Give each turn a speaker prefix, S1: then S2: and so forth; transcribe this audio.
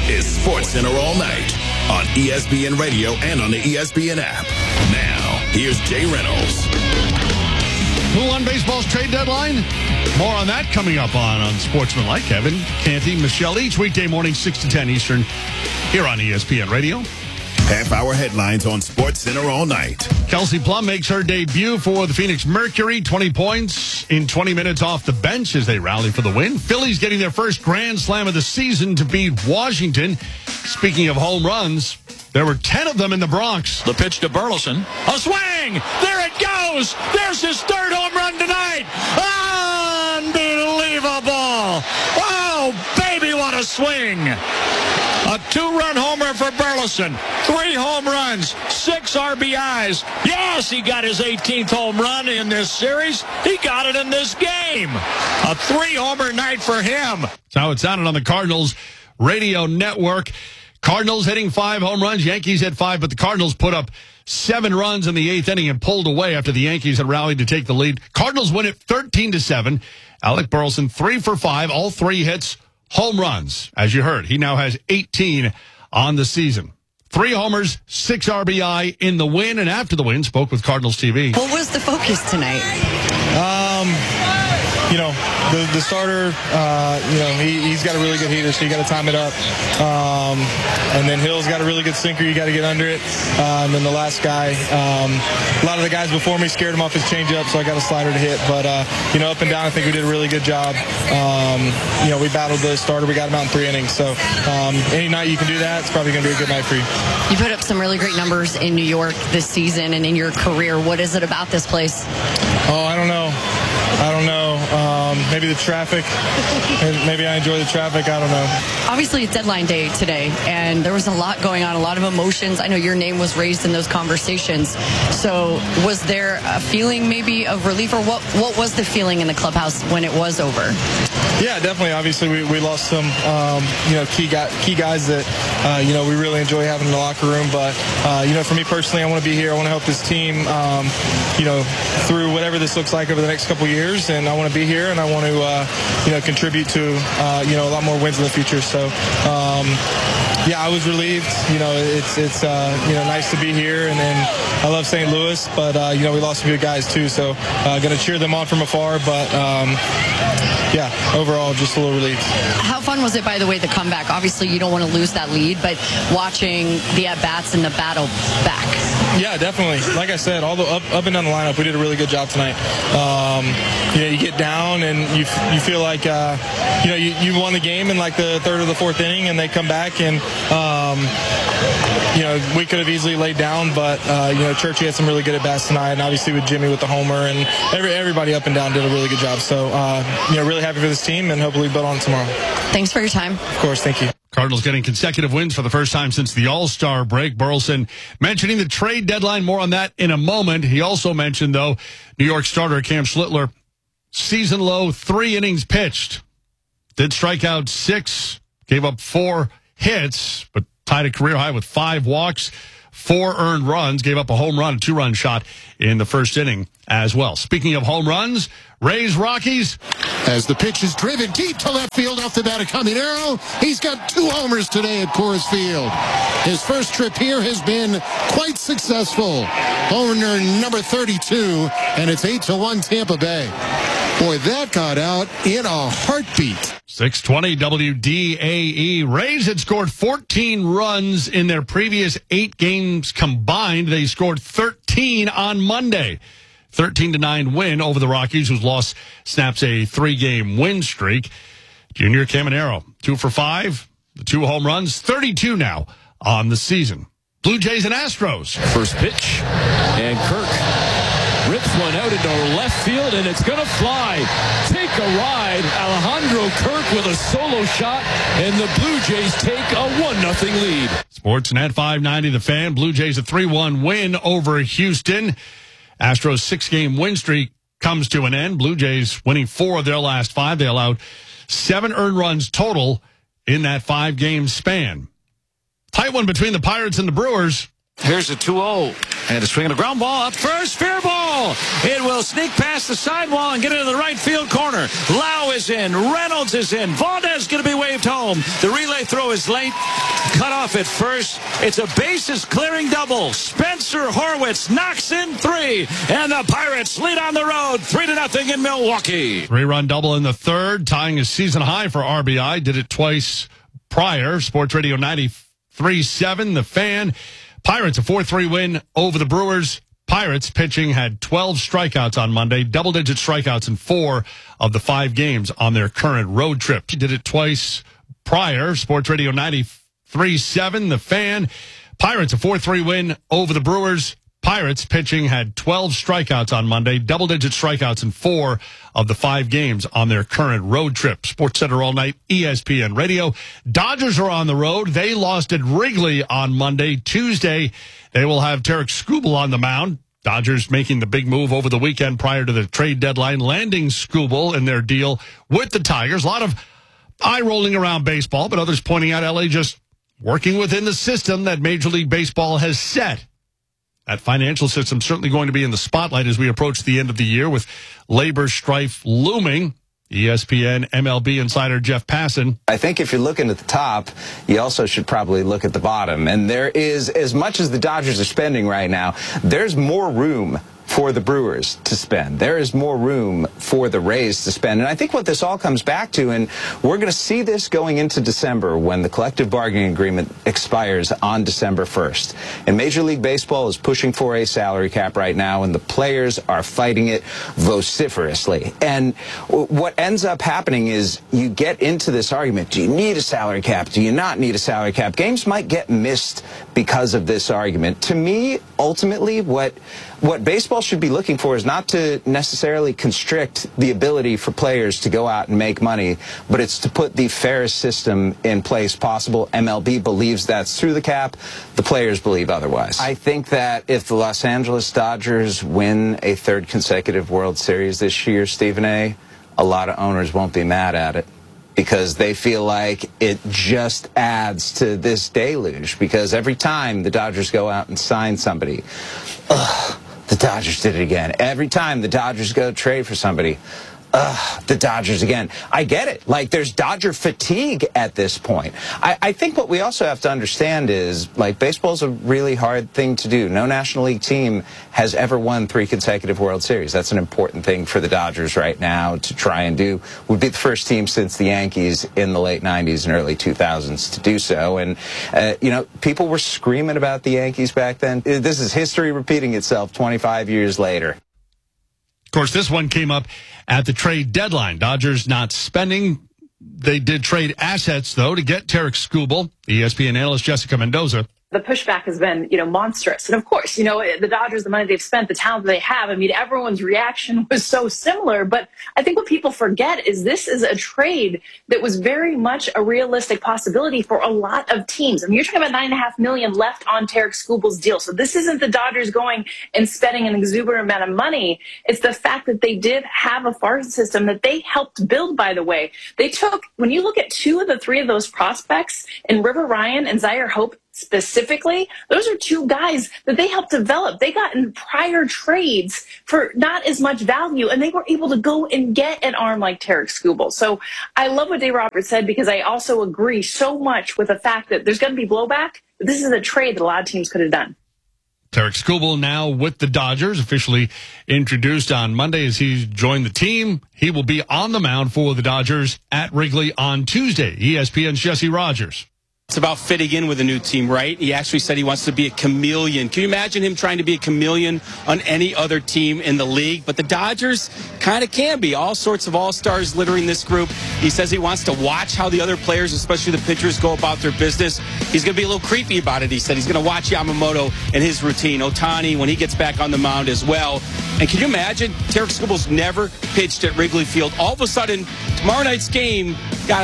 S1: is SportsCenter All Night on ESPN Radio and on the ESPN app. Now, here's Jay Reynolds.
S2: Who won baseball's trade deadline? More on that coming up on Sportsmanlike. Kevin Canty, Michelle, each weekday morning, 6 to 10 Eastern, here on ESPN Radio.
S1: Half-hour headlines on SportsCenter All Night.
S2: Kelsey Plum makes her debut for the Phoenix Mercury. 20 points in 20 minutes off the bench as they rally for the win. Phillies getting their first grand slam of the season to beat Washington. Speaking of home runs, there were 10 of them in the Bronx.
S3: The pitch to Burleson. A swing! There it goes! There's his third home run tonight! Unbelievable! Oh, baby, what a swing! A 2-run homer for Burleson. 3 home runs, 6 RBIs. Yes, he got his 18th home run in this series. He got it in this game. A 3-homer night for him.
S2: That's how it sounded on the Cardinals radio network. Cardinals hitting 5 home runs. Yankees hit 5, but the Cardinals put up 7 runs in the 8th inning and pulled away after the Yankees had rallied to take the lead. Cardinals win it 13-7. Alec Burleson 3 for 5, all 3 hits. Home runs, as you heard. He now has 18 on the season. 3 homers, 6 RBI in the win, and after the win, spoke with Cardinals TV.
S4: What was the focus tonight?
S5: The starter, he's got a really good heater, so you got to time it up. And then Hill's got a really good sinker. You got to get under it. And then the last guy, a lot of the guys before me scared him off his changeup, so I got a slider to hit. But, up and down, I think we did a really good job. We battled the starter. We got him out in 3 innings. So any night you can do that, it's probably going to be a good night for you.
S4: You put up some really great numbers in New York this season and in your career. What is it about this place?
S5: Oh, I don't know. Maybe the traffic. Maybe I enjoy the traffic. I don't know.
S4: Obviously, it's deadline day today, and there was a lot going on, a lot of emotions. I know your name was raised in those conversations. So was there a feeling maybe of relief, or what was the feeling in the clubhouse when it was over?
S5: Yeah, definitely. Obviously, we lost some, key guys that, we really enjoy having in the locker room. But, for me personally, I want to be here. I want to help this team, through whatever this looks like over the next couple of years. And I want to be here, and I want to, contribute to, a lot more wins in the future. So, I was relieved. It's nice to be here, and then I love St. Louis, but we lost a few guys too. So, going to cheer them on from afar, but overall, just a little relieved. How
S4: fun was it, by the way, the comeback? Obviously, you don't want to lose that lead, but watching the at-bats and the battle back.
S5: Yeah, definitely. Like I said, all the up and down the lineup, we did a really good job tonight. You get down and you feel like you won the game in like the 3rd or the 4th inning, and they come back and we could have easily laid down, but Churchy had some really good at bats tonight, and obviously with Jimmy with the homer, and everybody up and down did a really good job. So really happy for this team, and hopefully build on it tomorrow.
S4: Thanks for your time.
S5: Of course, thank you.
S2: Cardinals getting consecutive wins for the first time since the All-Star break. Burleson mentioning the trade deadline. More on that in a moment. He also mentioned, though, New York starter Cam Schlittler, season low 3 innings pitched. Did strike out 6, gave up 4 hits, but tied a career high with 5 walks, 4 earned runs, gave up a home run, a 2-run shot in the first inning as well. Speaking of home runs, Rays Rockies.
S6: As the pitch is driven deep to left field off the bat of Caminero, he's got 2 homers today at Coors Field. His first trip here has been quite successful. Homer number 32, and it's 8-1 Tampa Bay. Boy, that got out in a heartbeat.
S2: 620 WDAE. Rays had scored 14 runs in their previous 8 games combined. They scored 13 on Monday. 13-9 win over the Rockies, whose loss snaps a 3-game win streak. Junior Caminero, 2 for 5, the 2 home runs, 32 now on the season. Blue Jays and Astros.
S3: First pitch, and Kirk rips one out into left field, and it's going to fly. Take a ride. Alejandro Kirk with a solo shot, and the Blue Jays take a 1-0 lead.
S2: Sportsnet 590 The Fan. Blue Jays a 3-1 win over Houston. Astros 6-game win streak comes to an end. Blue Jays winning 4 of their last 5. They allowed 7 earned runs total in that 5-game span. Tight one between the Pirates and the Brewers.
S3: Here's a 2-0. And a swing and a ground ball up first. Fair ball. It will sneak past the sidewall and get into the right field corner. Lau is in. Reynolds is in. Valdez going to be waved home. The relay throw is late. Cut off at first. It's a bases clearing double. Spencer Horwitz knocks in 3. And the Pirates lead on the road 3-0 in Milwaukee.
S2: 3-run double in the third, tying a season high for RBI. Did it twice prior. Sports Radio 93.7, The Fan. Pirates a 4-3 win over the Brewers. Pirates pitching had 12 strikeouts on Monday, double-digit strikeouts in 4 of the 5 games on their current road trip. Did it twice prior. Sports Radio 93.7, The Fan. Pirates a 4-3 win over the Brewers. Pirates pitching had 12 strikeouts on Monday, double-digit strikeouts in 4 of the 5 games on their current road trip. Sports Center all night, ESPN Radio. Dodgers are on the road. They lost at Wrigley on Monday. Tuesday, they will have Tarik Skubal on the mound. Dodgers making the big move over the weekend prior to the trade deadline, landing Skubal in their deal with the Tigers. A lot of eye-rolling around baseball, but others pointing out LA just working within the system that Major League Baseball has set. That financial system certainly going to be in the spotlight as we approach the end of the year with labor strife looming. ESPN MLB insider Jeff Passan.
S7: I think if you're looking at the top, you also should probably look at the bottom. And there is, as much as the Dodgers are spending right now, there's more room for the Brewers to spend. There is more room for the Rays to spend. And I think what this all comes back to, and we're going to see this going into December when the collective bargaining agreement expires on December 1st. And Major League Baseball is pushing for a salary cap right now, and the players are fighting it vociferously. And what ends up happening is you get into this argument. Do you need a salary cap? Do you not need a salary cap? Games might get missed because of this argument. To me, ultimately, what baseball should be looking for is not to necessarily constrict the ability for players to go out and make money, but it's to put the fairest system in place possible. MLB believes that's through the cap. The players believe otherwise. I think that if the Los Angeles Dodgers win a 3rd consecutive World Series this year, Stephen A., a lot of owners won't be mad at it, because they feel like it just adds to this deluge. Because every time the Dodgers go out and sign somebody, the Dodgers did it again. Every time the Dodgers go trade for somebody, the Dodgers again. I get it. Like, there's Dodger fatigue at this point. I think what we also have to understand is, like, baseball's a really hard thing to do. No National League team has ever won 3 consecutive World Series. That's an important thing for the Dodgers right now to try and do. We'd be the first team since the Yankees in the late 90s and early 2000s to do so. And, you know, people were screaming about the Yankees back then. This is history repeating itself 25 years later.
S2: Of course, this one came up at the trade deadline. Dodgers not spending. They did trade assets, though, to get Tarik Skubal. ESPN analyst Jessica Mendoza.
S8: The pushback has been, monstrous. And of course, the Dodgers, the money they've spent, the talent that they have, I mean, everyone's reaction was so similar. But I think what people forget is this is a trade that was very much a realistic possibility for a lot of teams. I mean, you're talking about $9.5 million left on Tarik Skubal's deal. So this isn't the Dodgers going and spending an exuberant amount of money. It's the fact that they did have a farm system that they helped build, by the way. They took, when you look at 2 of the 3 of those prospects, in River Ryan and Zaire Hope, specifically, those are 2 guys that they helped develop. They got in prior trades for not as much value, and they were able to go and get an arm like Tarik Skubal. So I love what Dave Roberts said, because I also agree so much with the fact that there's going to be blowback. But this is a trade that a lot of teams could have done.
S2: Tarik Skubal now with the Dodgers, officially introduced on Monday as he's joined the team. He will be on the mound for the Dodgers at Wrigley on Tuesday. ESPN's Jesse Rogers.
S9: It's about fitting in with a new team, right? He actually said he wants to be a chameleon. Can you imagine him trying to be a chameleon on any other team in the league? But the Dodgers kind of can be. All sorts of all-stars littering this group. He says he wants to watch how the other players, especially the pitchers, go about their business. He's going to be a little creepy about it, he said. He's going to watch Yamamoto and his routine. Ohtani, when he gets back on the mound as well. And can you imagine? Tarik Skubal's never pitched at Wrigley Field. All of a sudden, tomorrow night's game got